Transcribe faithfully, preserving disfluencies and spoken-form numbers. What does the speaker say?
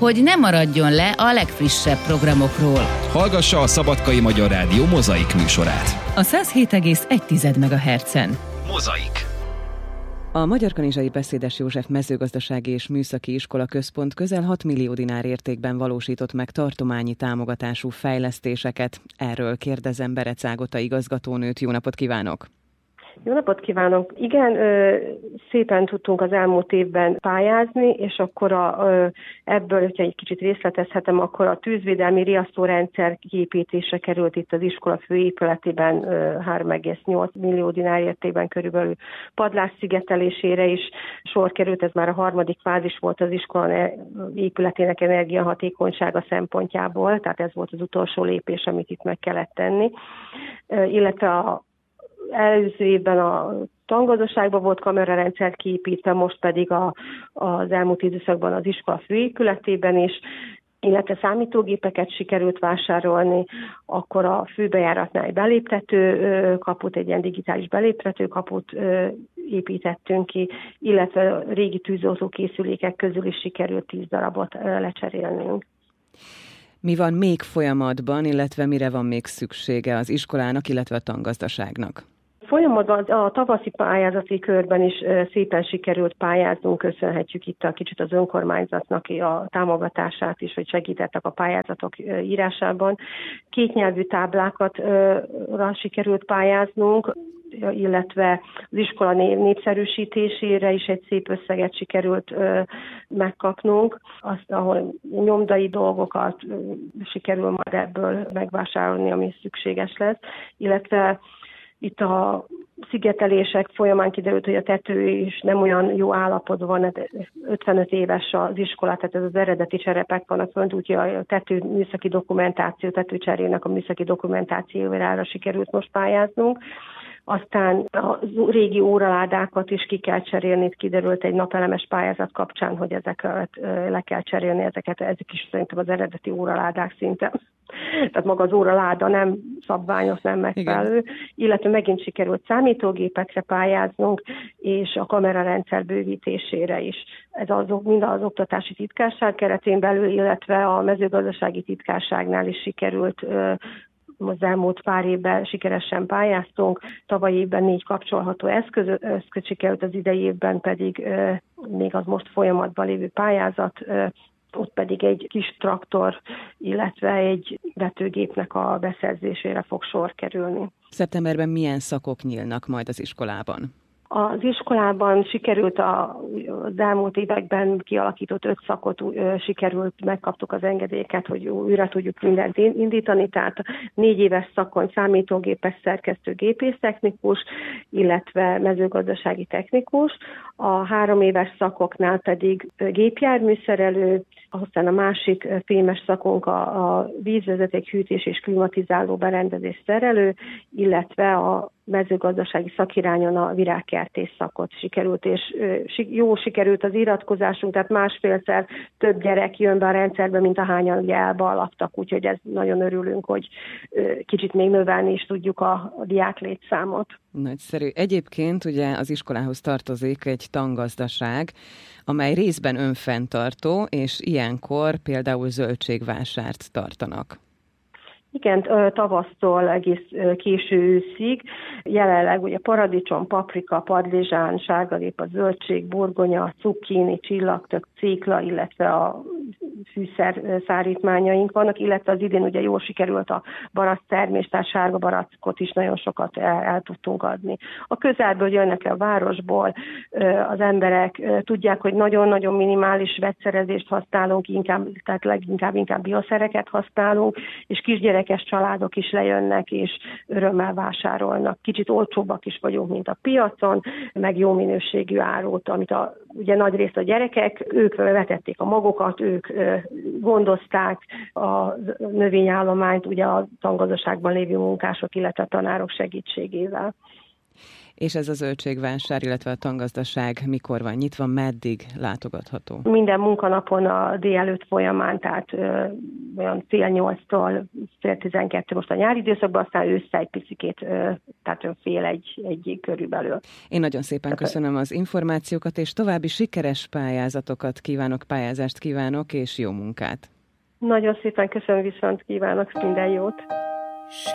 hogy ne maradjon le a legfrissebb programokról. Hallgassa a Szabadkai Magyar Rádió Mozaik műsorát. A száz hét egész egy megahertzen. Mozaik. A Magyarkanizsai Beszédes József Mezőgazdasági és Műszaki Iskola Központ közel hat millió dinár értékben valósított meg tartományi támogatású fejlesztéseket. Erről kérdezem Berec Ágota igazgatónőt. Jó napot kívánok! Jó napot kívánok! Igen, szépen tudtunk az elmúlt évben pályázni, és akkor a, ebből, hogyha egy kicsit részletezhetem, akkor a tűzvédelmi riasztórendszer kiépítése került itt az iskola főépületében három egész nyolc millió dinár értékben körülbelül padlás szigetelésére is sor került. Ez már a harmadik fázis volt az iskola épületének energiahatékonysága szempontjából, tehát ez volt az utolsó lépés, amit itt meg kellett tenni. Illetve a előző évben a tangazdaságban volt kamerarendszer kiépítve, most pedig a, az elmúlt időszakban az iskola főépületében is, illetve számítógépeket sikerült vásárolni, akkor a főbejáratnál egy beléptető kaput, egy ilyen digitális beléptető kaput építettünk ki, illetve régi tűzoltókészülékek közül is sikerült tíz darabot lecserélnünk. Mi van még folyamatban, illetve mire van még szüksége az iskolának, illetve a tangazdaságnak? Folyamatban a tavaszi pályázati körben is szépen sikerült pályáznunk, köszönhetjük itt a kicsit az önkormányzatnak a támogatását is, hogy segítettek a pályázatok írásában. Kétnyelvű táblákat sikerült pályáznunk, illetve az iskola népszerűsítésére is egy szép összeget sikerült ö, megkapnunk. Azt, ahol nyomdai dolgokat ö, sikerül majd ebből megvásárolni, ami szükséges lesz, illetve itt a szigetelések folyamán kiderült, hogy a tető is nem olyan jó állapotban van, ötvenöt éves az iskola, tehát ez az eredeti cserepek vannak fönt, úgyhogy a tető műszaki dokumentáció, tetőcserének a műszaki dokumentációjára sikerült most pályáznunk. Aztán a régi óraládákat is ki kell cserélni, itt kiderült egy napelemes pályázat kapcsán, hogy ezeket le kell cserélni, ezeket, ezek is szerintem az eredeti óraládák szinte. Tehát maga az óraláda nem szabványos, nem megfelelő. Igen. Illetve megint sikerült számítógépekre pályáznunk, és a kamerarendszer bővítésére is. Ez azok, mind az oktatási titkárság keretén belül, illetve a mezőgazdasági titkárságnál is sikerült. Az elmúlt pár évben sikeresen pályáztunk, tavaly évben négy kapcsolható eszköz, eszköz sikerült, az idei évben pedig e, még az most folyamatban lévő pályázat, e, ott pedig egy kis traktor, illetve egy vetőgépnek a beszerzésére fog sor kerülni. Szeptemberben milyen szakok nyílnak majd az iskolában? Az iskolában sikerült a, az elmúlt években kialakított öt szakot sikerült, megkaptuk az engedélyeket, hogy újra tudjuk mindent indítani, tehát négy éves szakon számítógépes szerkesztő gépésztechnikus, illetve mezőgazdasági technikus, a három éves szakoknál pedig gépjárműszerelő, aztán a másik fémes szakunk a, a vízvezeték, hűtés és klimatizáló berendezés szerelő, illetve a mezőgazdasági szakirányon a virágkertész szakot sikerült, és jó sikerült az iratkozásunk, tehát másfélszer több gyerek jön be a rendszerbe, mint ahányan ugye elballagtak, úgyhogy ez nagyon örülünk, hogy kicsit még növelni is tudjuk a, a diák létszámot. Nagyszerű. Egyébként ugye az iskolához tartozik egy tangazdaság, amely részben önfenntartó, és ilyenkor például zöldségvásárt tartanak. Igen, tavasztól egész késő őszig. Jelenleg ugye paradicsom, paprika, padlizsán, sárgarépa, zöldség, burgonya, cukkini, csillagtök, cékla, illetve a fűszer szállítmányaink vannak, illetve az idén ugye jól sikerült a barack termés, tehát sárga barackot is nagyon sokat el, el tudtunk adni. A közelből jönnek a városból, az emberek tudják, hogy nagyon-nagyon minimális vegyszerezést használunk, inkább, tehát leginkább inkább bioszereket használunk, és kisgyerekes családok is lejönnek, és örömmel vásárolnak. Kicsit olcsóbbak is vagyunk, mint a piacon, meg jó minőségű árut, amit a, ugye nagy részt a gyerekek, ők vetették a magokat, ők gondozták a növényállományt, ugye a tangazdaságban lévő munkások, illetve a tanárok segítségével. És ez a zöldségvásár, illetve a tangazdaság mikor van nyitva, meddig látogatható? Minden munkanapon a délelőtt folyamán, tehát ö, olyan fél nyolctól fél tizenkettő most a nyári időszakban, aztán ősszel egy picikét, ö, tehát fél egy, egyig körülbelül. Én nagyon szépen köszönöm az információkat, és további sikeres pályázatokat kívánok, pályázást kívánok, és jó munkát! Nagyon szépen köszönöm, viszont kívánok minden jót!